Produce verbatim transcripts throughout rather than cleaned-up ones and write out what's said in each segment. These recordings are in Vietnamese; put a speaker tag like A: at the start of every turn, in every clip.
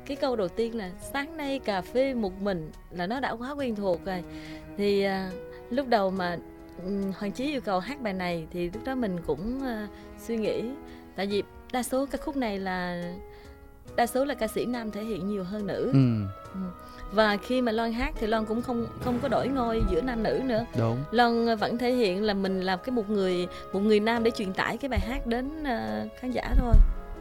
A: cái câu đầu tiên là sáng nay cà phê một mình là nó đã quá quen thuộc rồi. Thì à, lúc đầu mà um, Hoàng Chí yêu cầu hát bài này thì lúc đó mình cũng uh, suy nghĩ, tại vì đa số ca khúc này là đa số là ca sĩ nam thể hiện nhiều hơn nữ.
B: Ừ.
A: Ừ. Và khi mà Loan hát thì Loan cũng không không có đổi ngôi giữa nam nữ nữa.
B: Đúng.
A: Loan vẫn thể hiện là mình là cái một người một người nam để truyền tải cái bài hát đến uh, khán giả thôi.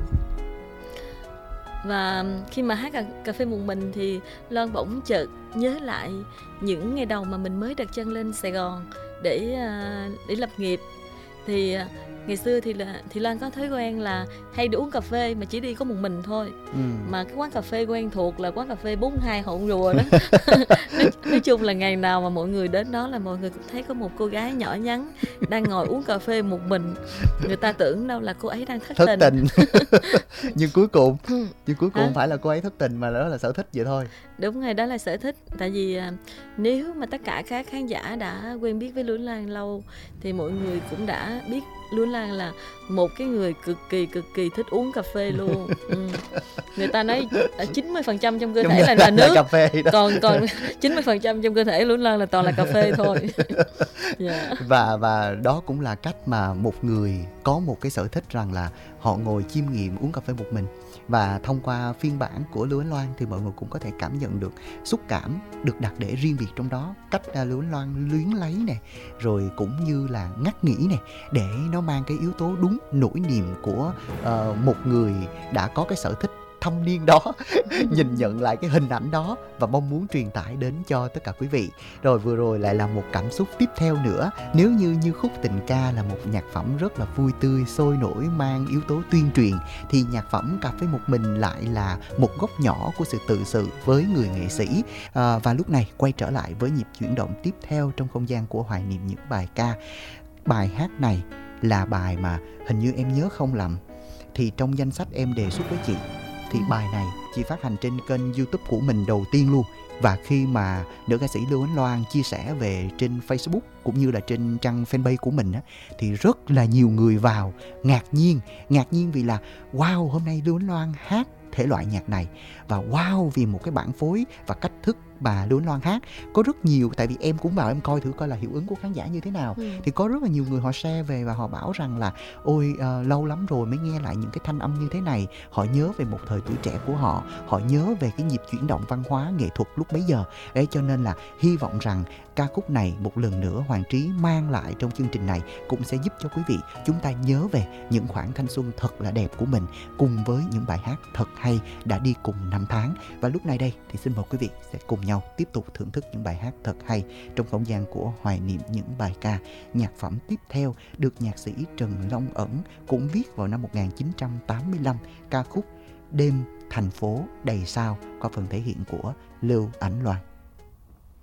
A: Và khi mà hát cà, cà phê một mình thì Loan bỗng chợt nhớ lại những ngày đầu mà mình mới đặt chân lên Sài Gòn để uh, để lập nghiệp. Thì uh, ngày xưa thì là thì Loan có thói quen là hay đi uống cà phê mà chỉ đi có một mình thôi.
B: Ừ.
A: Mà cái quán cà phê quen thuộc là quán cà phê bốn hai Hậu Rùa đó. nói, nói chung là ngày nào mà mọi người đến đó là mọi người cũng thấy có một cô gái nhỏ nhắn đang ngồi uống cà phê một mình. Người ta tưởng đâu là cô ấy đang thất,
B: Thất
A: tình,
B: tình. Nhưng cuối cùng Nhưng cuối cùng
A: Hả?
B: không phải là cô ấy thất tình mà đó là sở thích vậy thôi.
A: Đúng rồi, đó là sở thích. Tại vì à, nếu mà tất cả các khán giả đã quen biết với Lúa Lan lâu thì mọi người cũng đã biết Lúa Lan là một cái người cực kỳ cực kỳ thích uống cà phê luôn. Ừ. Người ta nói chín mươi phần trăm trong cơ thể là, là nước,
B: cà phê đó.
A: còn còn chín mươi phần trăm trong cơ thể Lúa Lan là toàn là cà phê thôi. Yeah.
B: Và và đó cũng là cách mà một người có một cái sở thích rằng là họ ngồi chiêm nghiệm uống cà phê một mình. Và thông qua phiên bản của Lúa Loan thì mọi người cũng có thể cảm nhận được xúc cảm được đặt để riêng biệt trong đó, cách Lúa Loan luyến lấy nè, rồi cũng như là ngắt nghĩ nè, để nó mang cái yếu tố đúng nỗi niềm của uh, một người đã có cái sở thích thâm niên đó, nhìn nhận lại cái hình ảnh đó và mong muốn truyền tải đến cho tất cả quý vị. Rồi vừa rồi lại là một cảm xúc tiếp theo nữa. Nếu như Như Khúc Tình Ca là một nhạc phẩm rất là vui tươi, sôi nổi, mang yếu tố tuyên truyền, thì nhạc phẩm Cà Phê Một Mình lại là một góc nhỏ của sự tự sự với người nghệ sĩ. À, và lúc này quay trở lại với nhịp chuyển động tiếp theo trong không gian của hoài niệm những bài ca. Bài hát này là bài mà hình như em nhớ không lầm thì trong danh sách em đề xuất với chị thì bài này chị phát hành trên kênh YouTube của mình đầu tiên luôn. Và khi mà nữ ca sĩ Lưu Ánh Loan chia sẻ về trên Facebook cũng như là trên trang fanpage của mình á, thì rất là nhiều người vào ngạc nhiên Ngạc nhiên vì là wow, hôm nay Lưu Ánh Loan hát thể loại nhạc này, và wow vì một cái bản phối và cách thức bà Lưu Ánh Loan hát. Có rất nhiều, tại vì em cũng vào em coi thử coi là hiệu ứng của khán giả như thế nào. ừ. Thì có rất là nhiều người họ share về và họ bảo rằng là ôi uh, lâu lắm rồi mới nghe lại những cái thanh âm như thế này. Họ nhớ về một thời tuổi trẻ của họ, họ nhớ về cái nhịp chuyển động văn hóa nghệ thuật lúc bấy giờ. Đấy, cho nên là hy vọng rằng ca khúc này một lần nữa Hoàng Trí mang lại trong chương trình này cũng sẽ giúp cho quý vị chúng ta nhớ về những khoảng thanh xuân thật là đẹp của mình, cùng với những bài hát thật hay đã đi cùng năm tháng. Và lúc này đây thì xin mời quý vị sẽ cùng nhau tiếp tục thưởng thức những bài hát thật hay trong không gian của hoài niệm những bài ca. Nhạc phẩm tiếp theo được nhạc sĩ Trần Long Ẩn cũng viết vào năm một nghìn chín trăm tám mươi lăm, ca khúc Đêm Thành Phố Đầy Sao qua phần thể hiện của Lưu Ánh Loan.